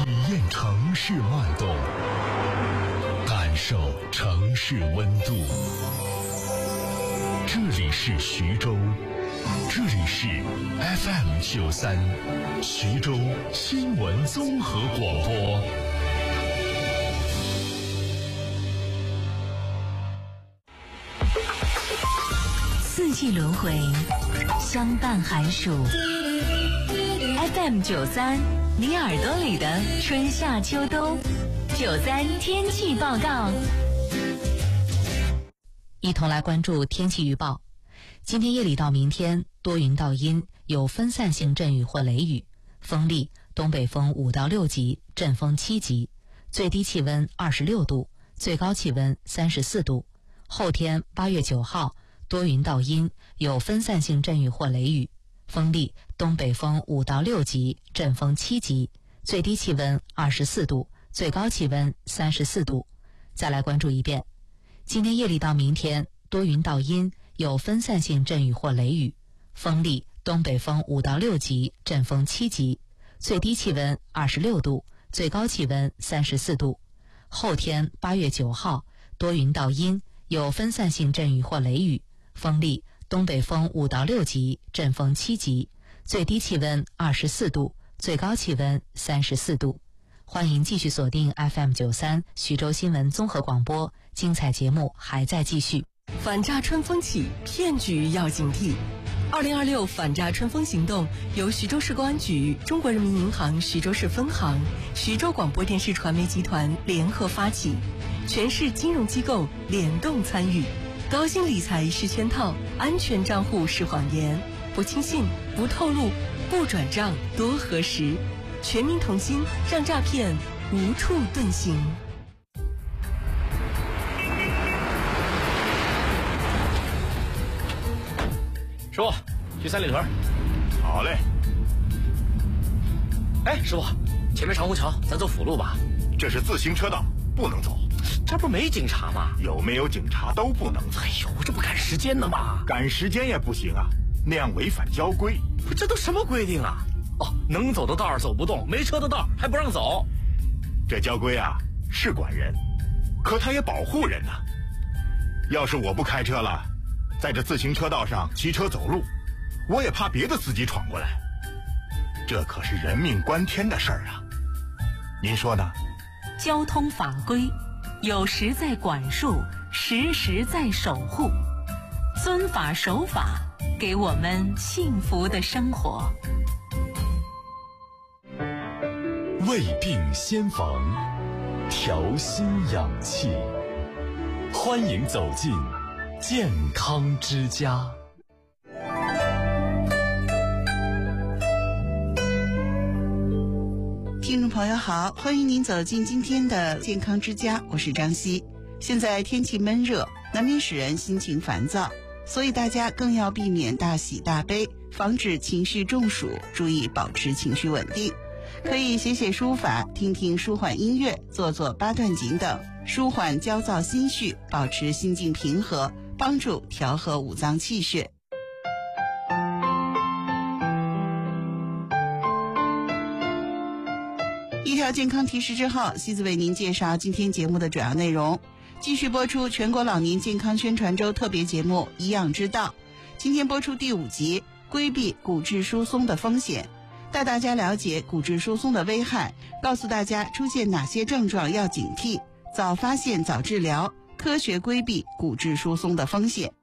验城市脉动，感受城市温度。这里是徐州，这里是 FM93 徐州新闻综合广播。 四季轮回，相伴寒暑。FM93，你耳朵里的春夏秋冬。93天气报告，一同来关注天气预报。今天夜里到明天，多云到阴，有分散性阵雨或雷雨，风力东北风5到6级，阵风7级，最低气温26度，最高气温34度。后天8月9号，多云到阴，有分散性阵雨或雷雨，风力东北风5到6级，阵风7级，最低气温24度，最高气温34度。再来关注一遍，今天夜里到明天，多云到阴，有分散性阵雨或雷雨，风力东北风5到6级，阵风7级，最低气温26度，最高气温34度。后天8月9号，多云到阴，有分散性阵雨或雷雨，风力东北风5到6级，阵风7级，最低气温24度，最高气温34度。欢迎继续锁定 FM93 徐州新闻综合广播，精彩节目还在继续。 反诈春风起，骗局要警惕。2026反诈春风行动由徐州市公安局、中国人民银行徐州市分行、徐州广播电视传媒集团联合发起，全市金融机构联动参与。高薪理财是圈套，安全账户是谎言，不轻信，不透露，不转账，多核实。全民同心，让诈骗无处遁形。 师傅，去三里屯。 好嘞。 哎，师傅，前面长虹桥，咱走辅路吧。 这是自行车道，不能走。 这不没警察吗？ 有没有警察都不能走。 哎呦，这不赶时间呢吗？ 赶时间也不行啊，那样违反交规。 不，这都什么规定啊？哦，能走的道儿走不动，没车的道儿还不让走。 这交规啊是管人，可它也保护人啊。要是我不开车了，在这自行车道上骑车走路，我也怕别的司机闯过来。这可是人命关天的事儿啊，您说呢？ 交通法规有时在管束，时时在守护，遵法守法，给我们幸福的生活。 胃病先防，调心养气，欢迎走进健康之家。 听众朋友好，欢迎您走进今天的健康之家，我是张希。现在天气闷热，难免使人心情烦躁，所以大家更要避免大喜大悲，防止情绪中暑，注意保持情绪稳定。可以写写书法，听听舒缓音乐，做做八段锦等，舒缓焦躁心绪，保持心境平和，帮助调和五脏气血。一条健康提示之后，西子为您介绍今天节目的主要内容。继续播出全国老年健康宣传周特别节目《颐养之道》，今天播出第5集，规避骨质疏松的风险，带大家了解骨质疏松的危害，告诉大家出现哪些症状要警惕，早发现早治疗，科学规避骨质疏松的风险。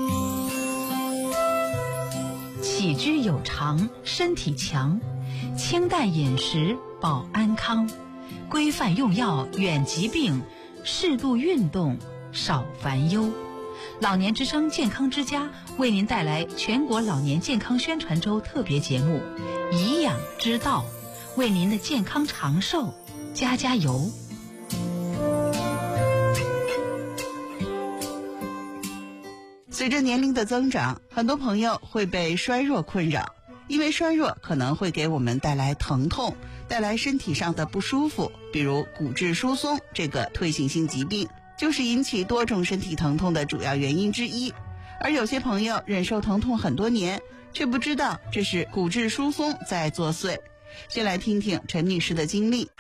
起居有常，身体强，清淡饮食保安康，规范用药远疾病，适度运动少烦忧。老年之声健康之家为您带来全国老年健康宣传周特别节目《颐养之道》，为您的健康长寿加加油。 随着年龄的增长，很多朋友会被衰弱困扰，因为衰弱可能会给我们带来疼痛，带来身体上的不舒服，比如骨质疏松这个退行性疾病，就是引起多种身体疼痛的主要原因之一。而有些朋友忍受疼痛很多年，却不知道这是骨质疏松在作祟。先来听听陈女士的经历。